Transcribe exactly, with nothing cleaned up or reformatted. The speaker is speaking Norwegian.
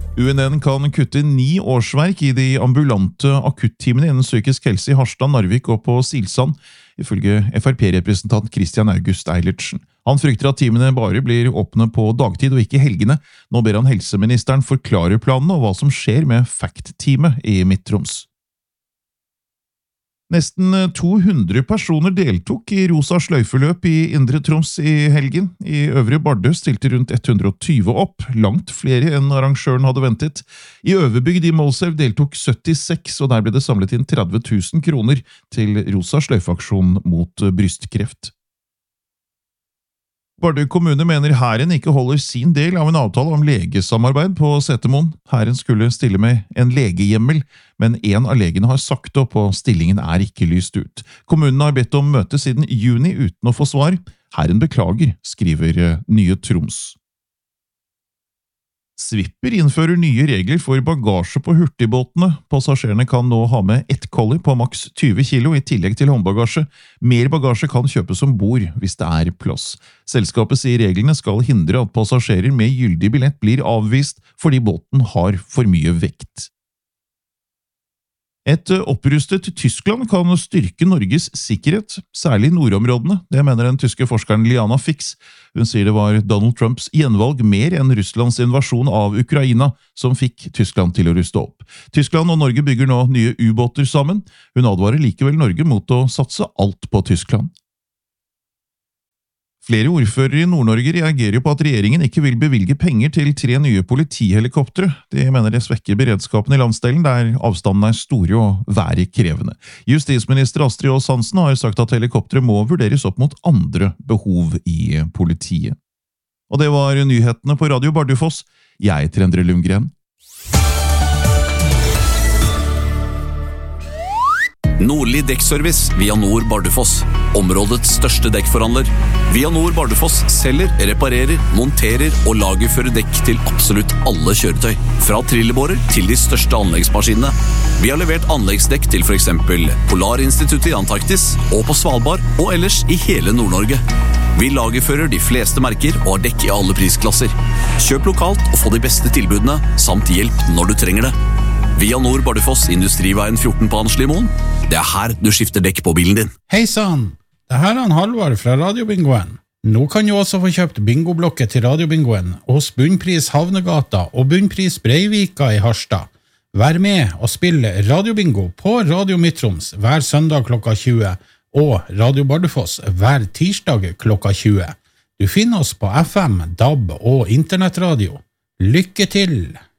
U N N kan kutte ni årsverk i de ambulante akuttimene innen psykisk helse i Harstad, Narvik og på Silsand, ifølge F R P-representant Christian August Eilertsen. Han frykter at timene bare blir åpne på dagtid og ikke helgene. Nå ber han helseministeren forklare planene og hva som skjer med Fact-teamet i Midt-Troms. Nesten to hundre personer deltok i rosa sløyfeløp i Indre Troms i helgen. I Øvre Bardø stilte rundt hundre og tjue opp, langt flere enn arrangøren hadde ventet. I Øverbygd i Målselv deltok syttiseks, og der ble det samlet inn tretti tusen kroner til rosa sløyfeaksjon mot brystkreft. Bardø kommune mener hæren ikke holder sin del av en avtale om legesamarbeid på Setermoen. Hæren skulle stille med en legehjemmel, men en av legene har sagt opp og stillingen er ikke lyst ut. Kommunen har bedt om møte siden juni uten å få svar. Hæren beklager, skriver Nye Troms. Swipper innfører nye regler for bagasje på hurtigbåtene. Passasjerene kan nå ha med ett kolli på maks tjue kilo i tillegg til håndbagasje. Mer bagasje kan kjøpes om bord hvis det er plass. Selskapet sier reglene skal hindre at passasjerer med gyldig billett blir avvist fordi båten har for mye vekt. Et opprustet Tyskland kan styrke Norges sikkerhet, særlig i nordområdene. Det mener den tyske forskeren Liana Fix. Hun sier det var Donald Trumps gjenvalg mer enn Russlands invasjon av Ukraina som fikk Tyskland til å ruste opp. Tyskland og Norge bygger nå nye ubåter sammen. Hun advarer likevel Norge mot å satse alt på Tyskland. Flere ordførere i Nord-Norge reagerer på at regjeringen ikke vil bevilge penger til tre nye politihelikoptre. De mener det svekker beredskapen i landsdelen, der avstanden er store og været krevende. Justisminister Astrid Aas Hansen har sagt at helikoptre må vurderes opp mot andre behov i politiet. Og det var nyhetene på Radio Bardufoss. Jeg heter Endre Lundgren. Nordli Dekkservice via Nord Bardufoss. Områdets største dekkforhandler. Via Nord Bardufoss selger, reparerer, monterer og lagerfører dekk til absolutt alle kjøretøy. Fra trillebårer til de største anleggsmaskinene. Vi har levert anleggsdekk til for eksempel Polarinstituttet i Antarktis og på Svalbard og ellers i hele Nord-Norge. Vi lagerfører de fleste merker og har dekk i alle prisklasser. Kjøp lokalt og få de beste tilbudene, samt hjelp når du trenger det. Via Nord Bardufoss, Industriveien fjorten på Anslimoen. Det er her du skifter dekk på bilen din. Hei sann, det her er en Halvard fra Radiobingoen. Nå kan du også få kjøpt bingoblokket til Radiobingoen hos Bunnpris Havnegata og Bunnpris Breivika i Harstad. Vær med og spill Radiobingo på Radio Midt-Troms hver søndag klokka tjue og Radio Bardufoss hver tirsdag klokka tjue. Du finner oss på F M, D A B og internettradio. Lykke til!